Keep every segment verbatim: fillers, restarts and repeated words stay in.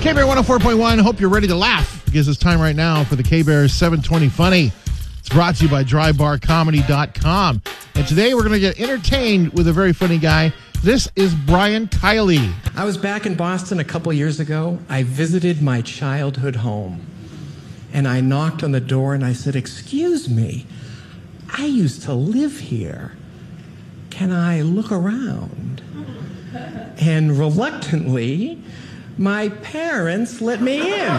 K-Bear one oh four point one. Hope you're ready to laugh because it's time right now for the K-Bear seven twenty Funny. It's brought to you by dry bar comedy dot com. And today we're going to get entertained with a very funny guy. This is Brian Kiley. I was back in Boston a couple years ago. I visited my childhood home. And I knocked on the door and I said, "Excuse me, I used to live here. Can I look around?" And reluctantly, my parents let me in.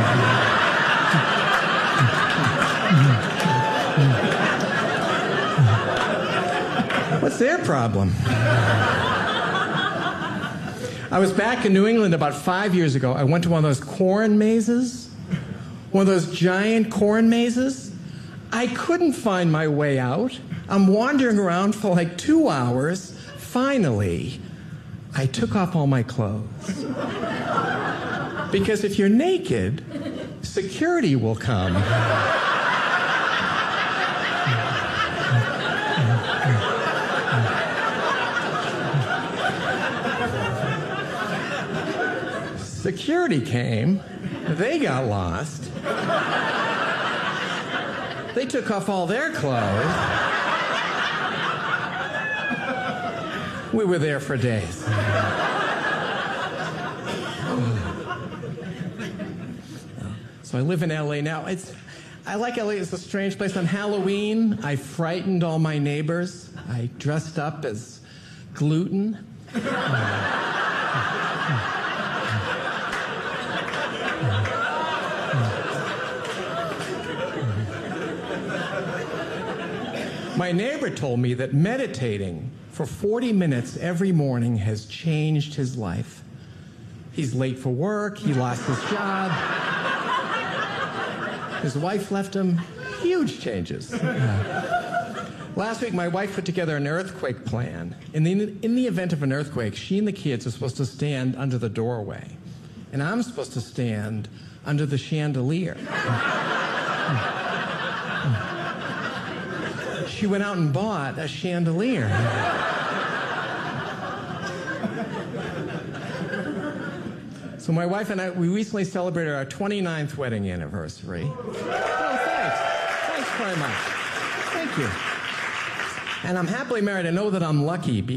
What's their problem? I was back in New England about five years ago. I went to one of those corn mazes, one of those giant corn mazes. I couldn't find my way out. I'm wandering around for like two hours. Finally, I took off all my clothes. Because if you're naked, security will come. Security came. They got lost. They took off all their clothes. We were there for days. So I live in L A now. It's, I like L A. It's a strange place. On Halloween, I frightened all my neighbors. I dressed up as gluten. My neighbor told me that meditating for forty minutes every morning has changed his life. He's late for work. He lost his job. His wife left him. Huge changes. Last week, my wife put together an earthquake plan. In the, in the event of an earthquake, she and the kids are supposed to stand under the doorway. And I'm supposed to stand under the chandelier. She went out and bought a chandelier. So my wife and I, we recently celebrated our twenty-ninth wedding anniversary. Oh, thanks. Thanks very much. Thank you. And I'm happily married. I know that I'm lucky.